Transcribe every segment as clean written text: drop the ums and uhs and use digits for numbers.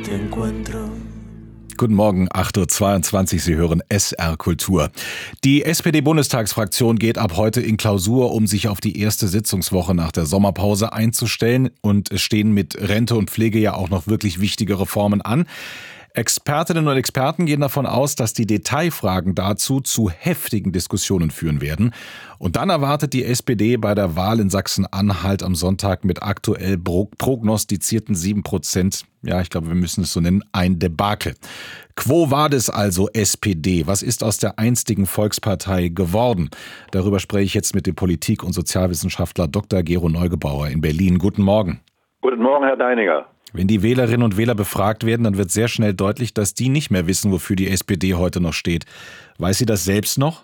te encuentro. Guten Morgen, 8.22 Uhr, Sie hören SR Kultur. Die SPD-Bundestagsfraktion geht ab heute in Klausur, um sich auf die erste Sitzungswoche nach der Sommerpause einzustellen. Und es stehen mit Rente und Pflege ja auch noch wirklich wichtige Reformen an. Expertinnen und Experten gehen davon aus, dass die Detailfragen dazu zu heftigen Diskussionen führen werden. Und dann erwartet die SPD bei der Wahl in Sachsen-Anhalt am Sonntag mit aktuell prognostizierten 7%, ja, ich glaube, wir müssen es so nennen, ein Debakel. Quo vadis also SPD? Was ist aus der einstigen Volkspartei geworden? Darüber spreche ich jetzt mit dem Politik- und Sozialwissenschaftler Dr. Gero Neugebauer in Berlin. Guten Morgen. Guten Morgen, Herr Deininger. Wenn die Wählerinnen und Wähler befragt werden, dann wird sehr schnell deutlich, dass die nicht mehr wissen, wofür die SPD heute noch steht. Weiß sie das selbst noch?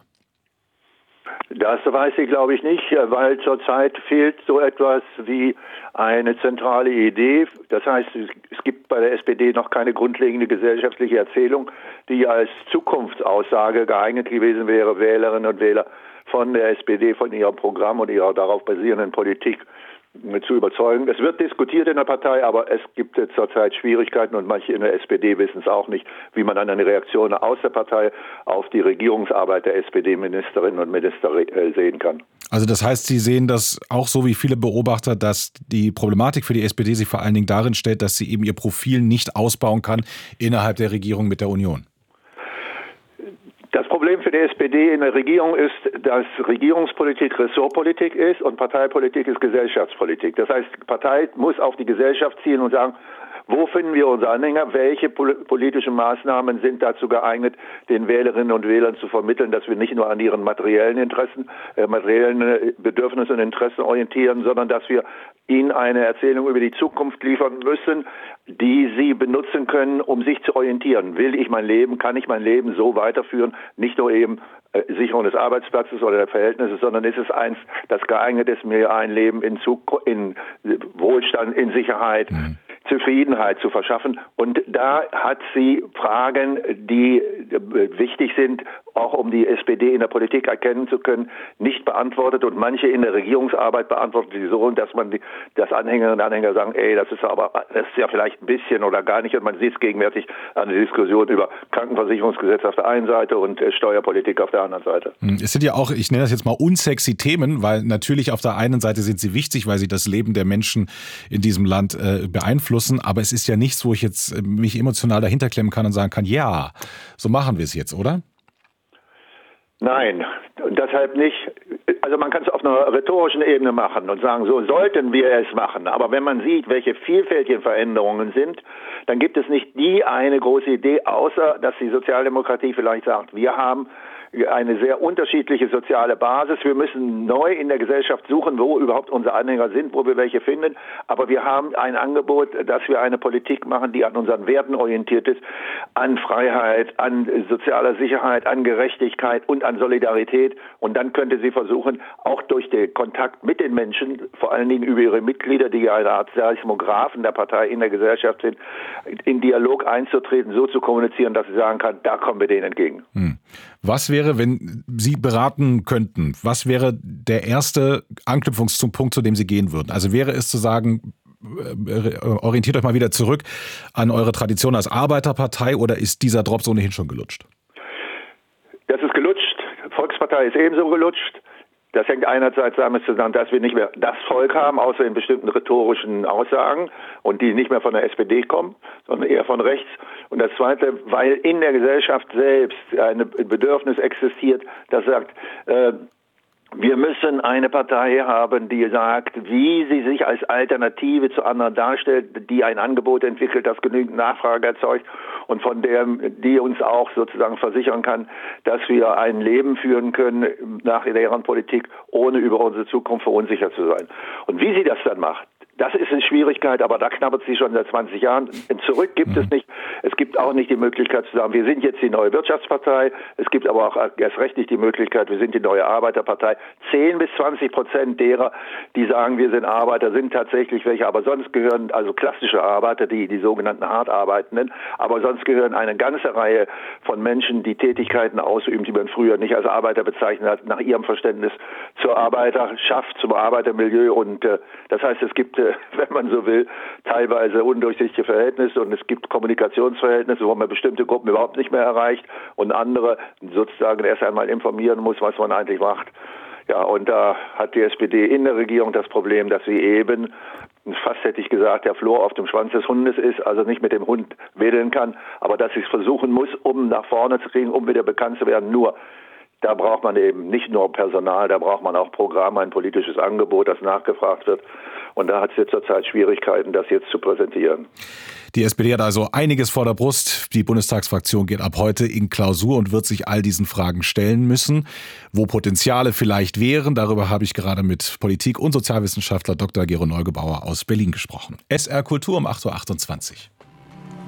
Das weiß ich, glaube ich, nicht, weil zurzeit fehlt so etwas wie eine zentrale Idee. Das heißt, es gibt bei der SPD noch keine grundlegende gesellschaftliche Erzählung, die als Zukunftsaussage geeignet gewesen wäre, Wählerinnen und Wähler von der SPD, von ihrem Programm und ihrer darauf basierenden Politik zu überzeugen. Es wird diskutiert in der Partei, aber es gibt zurzeit Schwierigkeiten und manche in der SPD wissen es auch nicht, wie man dann eine Reaktion aus der Partei auf die Regierungsarbeit der SPD-Ministerinnen und Minister sehen kann. Also das heißt, Sie sehen das auch so wie viele Beobachter, dass die Problematik für die SPD sich vor allen Dingen darin stellt, dass sie eben ihr Profil nicht ausbauen kann innerhalb der Regierung mit der Union. Das Problem für die SPD in der Regierung ist, dass Regierungspolitik Ressortpolitik ist und Parteipolitik ist Gesellschaftspolitik. Das heißt, die Partei muss auf die Gesellschaft ziehen und sagen, wo finden wir unsere Anhänger? Welche politischen Maßnahmen sind dazu geeignet, den Wählerinnen und Wählern zu vermitteln, dass wir nicht nur an ihren materiellen Interessen, materiellen Bedürfnissen und Interessen orientieren, sondern dass wir ihnen eine Erzählung über die Zukunft liefern müssen, die sie benutzen können, um sich zu orientieren. Will ich mein Leben, kann ich mein Leben so weiterführen, nicht nur eben Sicherung des Arbeitsplatzes oder der Verhältnisse, sondern ist es eins, das geeignet ist, mir ein Leben in Wohlstand, in Sicherheit, Zufriedenheit zu verschaffen. Und da hat sie Fragen, die wichtig sind, auch um die SPD in der Politik erkennen zu können, nicht beantwortet. Und manche in der Regierungsarbeit beantworten sie so, dass dass Anhängerinnen und Anhänger sagen, das ist ja vielleicht ein bisschen oder gar nicht. Und man sieht es gegenwärtig an der Diskussion über Krankenversicherungsgesetz auf der einen Seite und Steuerpolitik auf der anderen Seite. Es sind ja auch, ich nenne das jetzt mal unsexy Themen, weil natürlich auf der einen Seite sind sie wichtig, weil sie das Leben der Menschen in diesem Land beeinflussen. Aber es ist ja nichts, wo ich jetzt mich emotional dahinter klemmen kann und sagen kann, ja, so machen wir es jetzt, oder? Nein, und deshalb nicht. Also man kann es auf einer rhetorischen Ebene machen und sagen, so sollten wir es machen. Aber wenn man sieht, welche vielfältigen Veränderungen sind, dann gibt es nicht die eine große Idee, außer dass die Sozialdemokratie vielleicht sagt, wir haben eine sehr unterschiedliche soziale Basis. Wir müssen neu in der Gesellschaft suchen, wo überhaupt unsere Anhänger sind, wo wir welche finden. Aber wir haben ein Angebot, dass wir eine Politik machen, die an unseren Werten orientiert ist, an Freiheit, an sozialer Sicherheit, an Gerechtigkeit und an Solidarität. Und dann könnte sie versuchen, auch durch den Kontakt mit den Menschen, vor allen Dingen über ihre Mitglieder, die ja eine Art Seismographen der Partei in der Gesellschaft sind, in Dialog einzutreten, so zu kommunizieren, dass sie sagen kann, da kommen wir denen entgegen. Was wäre, wenn Sie beraten könnten, was wäre der erste Anknüpfungspunkt, zu dem Sie gehen würden? Also wäre es zu sagen, orientiert euch mal wieder zurück an eure Tradition als Arbeiterpartei oder ist dieser Drops ohnehin schon gelutscht? Das ist gelutscht. Volkspartei ist ebenso gelutscht. Das hängt einerseits damit zusammen, dass wir nicht mehr das Volk haben, außer in bestimmten rhetorischen Aussagen und die nicht mehr von der SPD kommen, sondern eher von rechts. Und das Zweite, weil in der Gesellschaft selbst ein Bedürfnis existiert, das sagt, wir müssen eine Partei haben, die sagt, wie sie sich als Alternative zu anderen darstellt, die ein Angebot entwickelt, das genügend Nachfrage erzeugt und von die uns auch sozusagen versichern kann, dass wir ein Leben führen können nach deren Politik, ohne über unsere Zukunft verunsichert zu sein. Und wie sie das dann macht, das ist eine Schwierigkeit, aber da knabbert sie schon seit 20 Jahren. Zurück gibt es nicht. Es gibt auch nicht die Möglichkeit zu sagen, wir sind jetzt die neue Wirtschaftspartei. Es gibt aber auch erst recht nicht die Möglichkeit, wir sind die neue Arbeiterpartei. 10-20% derer, die sagen, wir sind Arbeiter, sind tatsächlich welche. Aber sonst gehören also klassische Arbeiter, die sogenannten Hartarbeitenden. Aber sonst gehören eine ganze Reihe von Menschen, die Tätigkeiten ausüben, die man früher nicht als Arbeiter bezeichnet hat, nach ihrem Verständnis zur Arbeiterschaft, zum Arbeitermilieu. Und das heißt, es gibt, wenn man so will, teilweise undurchsichtige Verhältnisse und es gibt Kommunikationsverhältnisse, wo man bestimmte Gruppen überhaupt nicht mehr erreicht und andere sozusagen erst einmal informieren muss, was man eigentlich macht. Ja, und da hat die SPD in der Regierung das Problem, dass sie eben, fast hätte ich gesagt, der Floh auf dem Schwanz des Hundes ist, also nicht mit dem Hund wedeln kann, aber dass sie es versuchen muss, um nach vorne zu kriegen, um wieder bekannt zu werden. Nur da braucht man eben nicht nur Personal, da braucht man auch Programme, ein politisches Angebot, das nachgefragt wird. Und da hat sie zurzeit Schwierigkeiten, das jetzt zu präsentieren. Die SPD hat also einiges vor der Brust. Die Bundestagsfraktion geht ab heute in Klausur und wird sich all diesen Fragen stellen müssen. Wo Potenziale vielleicht wären, darüber habe ich gerade mit Politik- und Sozialwissenschaftler Dr. Gero Neugebauer aus Berlin gesprochen. SR Kultur um 8.28 Uhr.